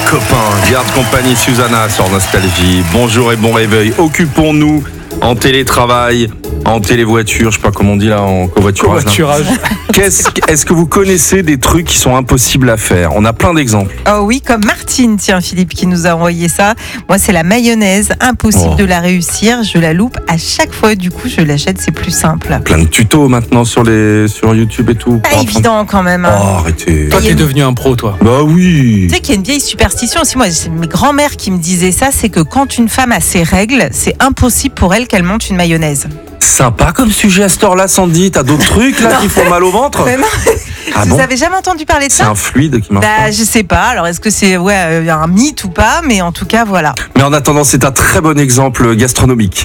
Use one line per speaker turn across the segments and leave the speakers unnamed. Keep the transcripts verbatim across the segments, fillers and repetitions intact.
copains, garde compagnie Susanna sur Nostalgie. Bonjour et bon réveil. Occupons-nous en télétravail, en télévoiture, je sais pas comment on dit là, en covoiturage.
Covoiturage.
Qu'est-ce, est-ce que vous connaissez des trucs qui sont impossibles à faire ? On a plein d'exemples.
Oh oui, comme Martine, tiens Philippe, qui nous a envoyé ça. Moi, c'est la mayonnaise, impossible
Oh.
de la réussir. Je la loupe à chaque fois, du coup, je l'achète, c'est plus simple.
Plein de tutos maintenant sur, les, sur YouTube et tout.
Pas évident quand même. hein.
Oh, arrêtez.
Toi,
Il y a
t'es
une-
devenu un pro, toi.
Bah oui.
Tu sais qu'il y a une vieille superstition aussi, moi, c'est mes grands-mères qui me disaient ça, c'est que quand une femme a ses règles, c'est impossible pour elle qu'elle monte une mayonnaise.
Sympa comme sujet à cette heure-là, Sandy. T'as d'autres trucs là qui font mal au ventre ?
Mais non,
Ah
vous
bon ?
avez jamais entendu parler de
C'est
ça
un fluide qui marche pas.
Bah, je sais pas. Alors, est-ce que c'est ouais, euh, un mythe ou pas? Mais en tout cas, voilà.
Mais en attendant, c'est un très bon exemple gastronomique.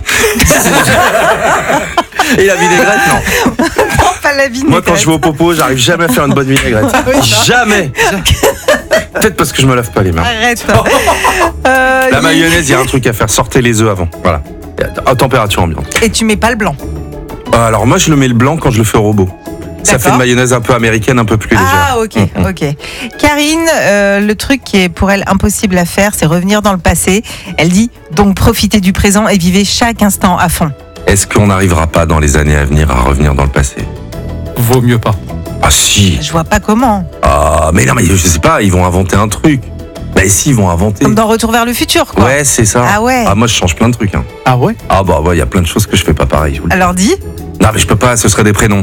Et la vinaigrette, non.
Non, pas la vinaigrette.
Moi, quand je vais au popo, j'arrive jamais à faire une bonne vinaigrette.
Ah oui, non.
Jamais. Peut-être parce que je me lave pas les mains.
Arrête. Euh,
La mayonnaise, il y a un truc à faire. Sortez les œufs avant. Voilà. À température ambiante.
Et tu mets pas le blanc.
Alors moi, je le mets le blanc quand je le fais au robot. Ça
D'accord.
fait une mayonnaise un peu américaine, un peu plus légère.
Ah, ok,
Mhm.
ok. Karine, euh, le truc qui est pour elle impossible à faire, c'est revenir dans le passé. Elle dit donc profitez du présent et vivez chaque instant à fond.
Est-ce qu'on n'arrivera pas dans les années à venir à revenir dans le passé ?
Vaut mieux pas.
Ah si.
Je vois pas comment.
Ah, mais non, mais je sais pas, ils vont inventer un truc. Bah si, ils vont inventer.
Comme dans Retour vers le futur, quoi.
Ouais, c'est ça.
Ah ouais.
Ah, moi, je change plein de trucs. Hein.
Ah ouais?
Ah bah, ouais, il y a plein de choses que je fais pas pareil. je vous le dis.
Alors dis,
Non, mais je peux pas, ce serait des prénoms.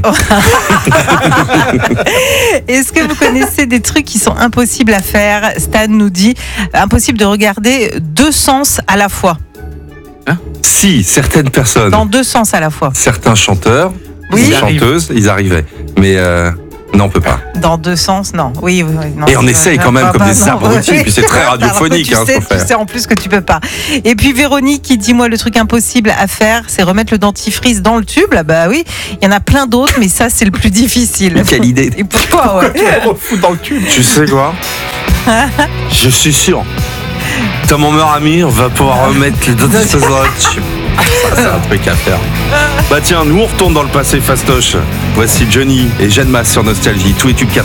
est-ce que vous connaissez des trucs qui sont impossibles à faire? Stan nous dit impossible de regarder deux sens à la fois.
Si, certaines personnes,
Dans deux sens à la fois.
certains chanteurs,
Oui.
ou
Ils arrivent.
chanteuses, ils arrivent. Mais euh, non, on peut pas.
Dans deux sens, non. Oui, oui, oui, non.
Et on
Euh,
essaye quand même
pas-
comme
pas-
des
non,
abrutis,
oui.
puis c'est très radiophonique,
Tu
hein,
sais,
faut faire.
tu sais en plus que tu peux pas. Et puis Véronique qui dit moi le truc impossible à faire, c'est remettre le dentifrice dans le tube. Là, bah oui, il y en a plein d'autres, mais ça c'est le plus difficile.
Quelle idée.
Et pourquoi ouais.
Fous dans le tube.
Tu sais quoi? Je suis sûr. T'as mon meilleur ami, on va pouvoir remettre les dentifrices dans le tube. Ah, c'est un truc à faire. Bah tiens, nous on retourne dans le passé fastoche. Voici Johnny et Jeanne Masse sur Nostalgie. Tous les tubes